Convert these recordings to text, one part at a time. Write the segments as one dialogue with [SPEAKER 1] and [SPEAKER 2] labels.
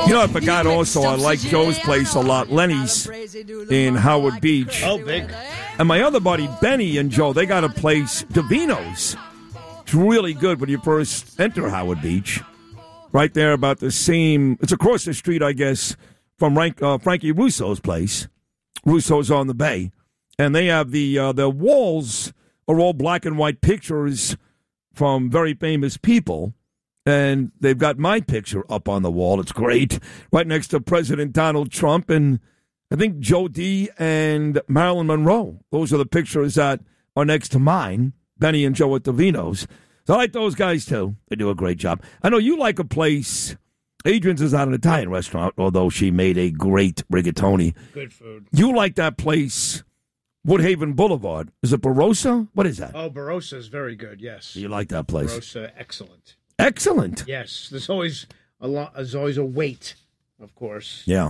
[SPEAKER 1] You know, I forgot also, I like Joe's place a lot, Lenny's in Howard Beach.
[SPEAKER 2] Oh, big.
[SPEAKER 1] And my other buddy, Benny and Joe, they got a place, Davino's. It's really good when you first enter Howard Beach. Right there about the same, it's across the street, I guess, from Frankie Russo's place. Russo's on the bay. And they have the walls are all black and white pictures from very famous people. And they've got my picture up on the wall. It's great. Right next to President Donald Trump and I think Joe D. and Marilyn Monroe. Those are the pictures that are next to mine, Benny and Joe at Davino's. So I like those guys, too. They do a great job. I know you like a place. Adrian's is at an Italian restaurant, although she made a great rigatoni.
[SPEAKER 2] Good food.
[SPEAKER 1] You like that place, Woodhaven Boulevard. Is it Barossa? What is that?
[SPEAKER 2] Oh, Barossa is very good, yes.
[SPEAKER 1] You like that place?
[SPEAKER 2] Barossa, excellent.
[SPEAKER 1] Excellent.
[SPEAKER 2] Yes, there's always a wait, of course.
[SPEAKER 1] Yeah.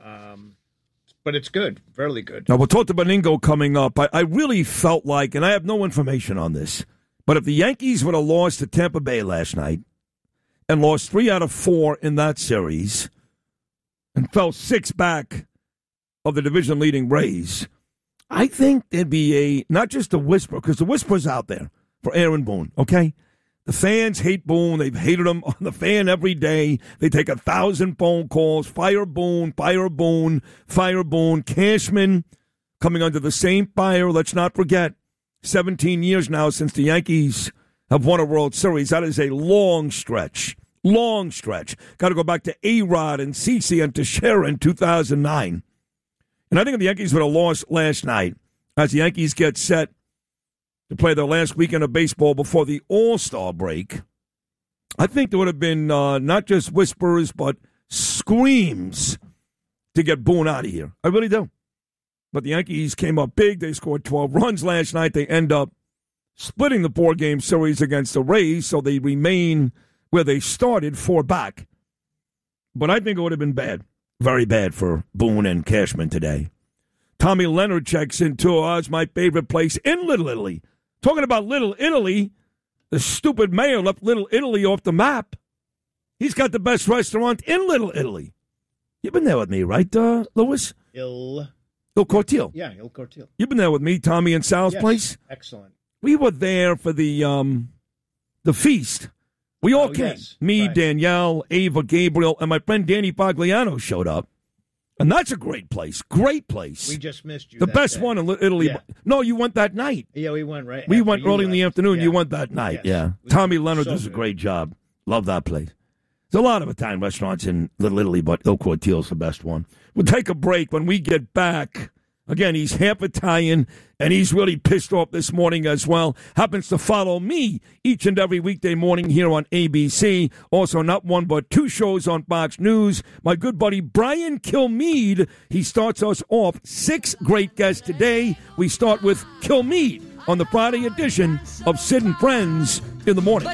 [SPEAKER 2] But it's good, fairly good.
[SPEAKER 1] Now, we'll talk to Beningo coming up. I really felt like, and I have no information on this, but if the Yankees would have lost to Tampa Bay last night and lost 3 out of 4 in that series and fell 6 back of the division-leading Rays, I think there'd be not just a whisper, because the whisper's out there for Aaron Boone, okay? The fans hate Boone. They've hated him on the fan every day. They take 1,000 phone calls. Fire Boone, fire Boone, fire Boone. Cashman coming under the same fire. Let's not forget, 17 years now since the Yankees have won a World Series. That is a long stretch. Long stretch. Got to go back to A-Rod and CeCe and Teixeira in 2009. And I think if the Yankees would have lost last night, as the Yankees get set to play their last weekend of baseball before the All-Star break, I think there would have been not just whispers, but screams to get Boone out of here. I really do. But the Yankees came up big. They scored 12 runs last night. They end up splitting the 4-game series against the Rays, so they remain where they started, 4 back. But I think it would have been bad, very bad for Boone and Cashman today. Tommy Leonard checks in, too. Oh, it's my favorite place in Little Italy. Talking about Little Italy, the stupid mayor left Little Italy off the map. He's got the best restaurant in Little Italy. You've been there with me, right, Louis?
[SPEAKER 2] Il
[SPEAKER 1] Cortile.
[SPEAKER 2] Yeah, Il Cortile.
[SPEAKER 1] You've been there with me, Tommy and Sal's place?
[SPEAKER 2] Excellent.
[SPEAKER 1] We were there for the feast. We all came.
[SPEAKER 2] Yes.
[SPEAKER 1] Me,
[SPEAKER 2] right.
[SPEAKER 1] Danielle, Ava, Gabriel, and my friend Danny Pagliano showed up. And that's a great place. Great place.
[SPEAKER 2] We just missed you.
[SPEAKER 1] The best one in Italy.
[SPEAKER 2] Yeah.
[SPEAKER 1] No, you went that night.
[SPEAKER 2] Yeah, we went right.
[SPEAKER 1] We went early in the afternoon.
[SPEAKER 2] Yeah.
[SPEAKER 1] You went that night.
[SPEAKER 2] Yes.
[SPEAKER 1] Yeah. Tommy Leonard
[SPEAKER 2] so
[SPEAKER 1] does a
[SPEAKER 2] good.
[SPEAKER 1] great job. Love that place. There's a lot of Italian restaurants in Little Italy, but Il Cortile's the best one. We'll take a break. When we get back, again, he's half Italian, and he's really pissed off this morning as well. Happens to follow me each and every weekday morning here on ABC. Also, not one but 2 shows on Fox News. My good buddy Brian Kilmeade, he starts us off. 6 great guests today. We start with Kilmeade on the Friday edition of Sid and Friends in the Morning.